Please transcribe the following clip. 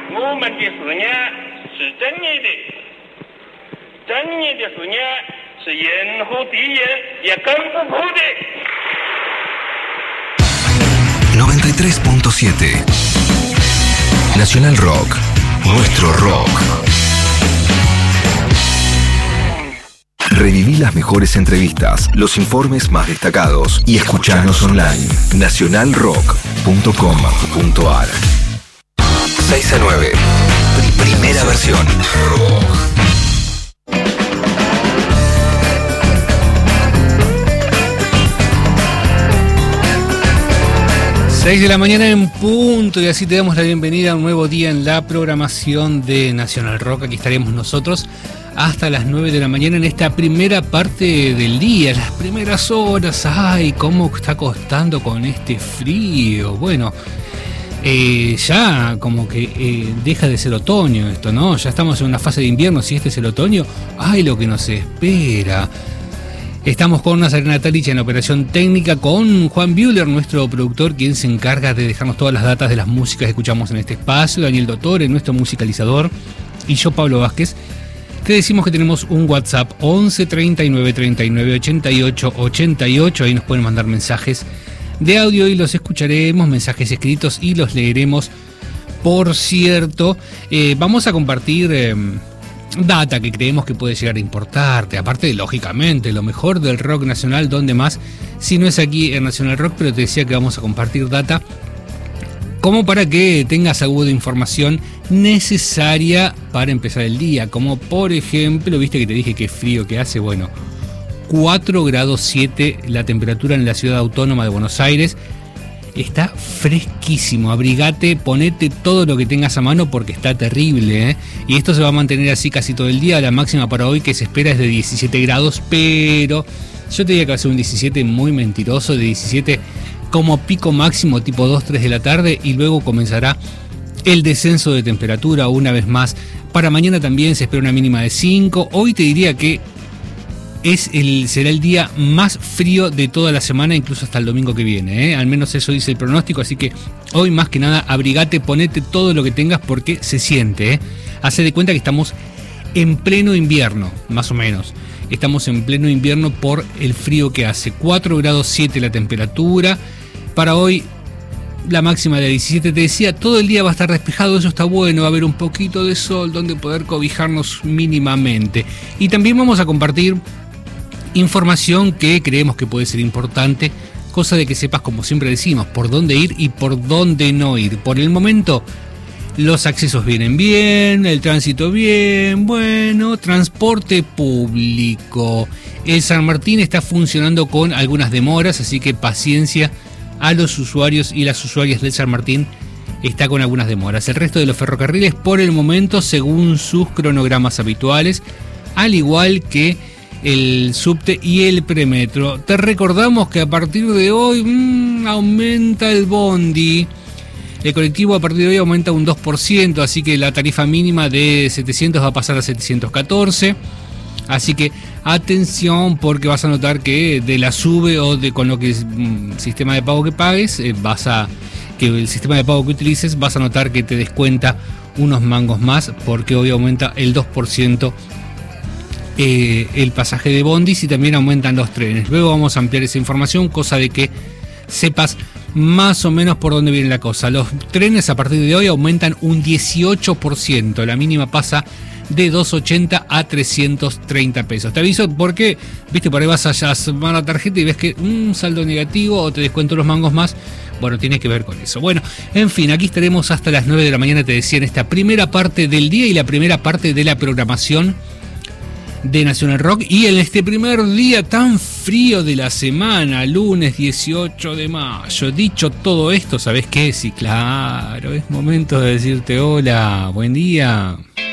我们的思念是正义的，正义的思念是人和敌人也跟不住的。 93.7 Nacional Rock, nuestro rock. Reviví las mejores entrevistas, los informes más destacados y escuchanos online. nacionalrock.com.ar 6 a 9. Primera versión. Rock. 6 de la mañana en punto, y así te damos la bienvenida a un nuevo día en la programación de Nacional Rock. Aquí estaremos nosotros hasta las 9 de la mañana en esta primera parte del día, las primeras horas. Ay, cómo está costando con este frío. Bueno, ya como que deja de ser otoño esto, ¿no? Ya estamos en una fase de invierno. Si este es el otoño, ay, lo que nos espera. Estamos con Nazarena Talich en la operación técnica, con Juan Bühler, nuestro productor, quien se encarga de dejarnos todas las datas de las músicas que escuchamos en este espacio, Daniel Dottore, nuestro musicalizador, y yo, Pablo Vázquez. Te decimos que tenemos un WhatsApp 11 39 39 88 88, ahí nos pueden mandar mensajes de audio y los escucharemos, mensajes escritos y los leeremos. Por cierto, vamos a compartir data que creemos que puede llegar a importarte, aparte de, lógicamente, lo mejor del rock nacional, donde más, si no es aquí en Nacional Rock, pero te decía que vamos a compartir data como para que tengas algo de información necesaria para empezar el día, como por ejemplo, viste que te dije que frío que hace, bueno, 4 grados 7 la temperatura en la ciudad autónoma de Buenos Aires. Está fresquísimo, abrigate, ponete todo lo que tengas a mano porque está terrible, ¿eh? Y esto se va a mantener así casi todo el día. La máxima para hoy que se espera es de 17 grados, pero yo te diría que va a ser un 17 muy mentiroso, de 17 como pico máximo tipo 2-3 de la tarde, y luego comenzará el descenso de temperatura una vez más. Para mañana también se espera una mínima de 5, hoy te diría que será el día más frío de toda la semana, incluso hasta el domingo que viene, ¿eh? Al menos eso dice el pronóstico, así que hoy más que nada abrigate, ponete todo lo que tengas porque se siente, ¿eh? Hace de cuenta que estamos en pleno invierno, más o menos. Estamos en pleno invierno por el frío que hace. 4 grados 7 la temperatura. Para hoy la máxima de 17, te decía, todo el día va a estar despejado, eso está bueno, va a haber un poquito de sol donde poder cobijarnos mínimamente. Y también vamos a compartir información que creemos que puede ser importante, cosa de que sepas, como siempre decimos, por dónde ir y por dónde no ir. Por el momento, los accesos vienen bien, el tránsito bien, bueno, transporte público. El San Martín está funcionando con algunas demoras, así que paciencia a los usuarios y las usuarias del San Martín, está con algunas demoras. El resto de los ferrocarriles, por el momento, según sus cronogramas habituales, al igual que el subte y el premetro. Te recordamos que a partir de hoy aumenta el bondi. El colectivo a partir de hoy aumenta un 2%, así que la tarifa mínima de 700 va a pasar a 714. Así que atención, porque vas a notar que de la sube o de con lo que es sistema de pago que pagues, que el sistema de pago que utilices, vas a notar que te descuenta unos mangos más, porque hoy aumenta el 2% el pasaje de bondis, y también aumentan los trenes. Luego vamos a ampliar esa información, cosa de que sepas más o menos por dónde viene la cosa. Los trenes a partir de hoy aumentan un 18%, la mínima pasa de 280 a 330 pesos. Te aviso porque, viste, por ahí vas a llamar la tarjeta y ves que un saldo negativo o te descuento los mangos más. Bueno, tiene que ver con eso. Bueno, en fin, aquí estaremos hasta las 9 de la mañana, te decía, en esta primera parte del día y la primera parte de la programación de Nacional Rock, y en este primer día tan frío de la semana, lunes 18 de mayo. Dicho todo esto, ¿sabés qué? Sí, claro, es momento de decirte hola, buen día.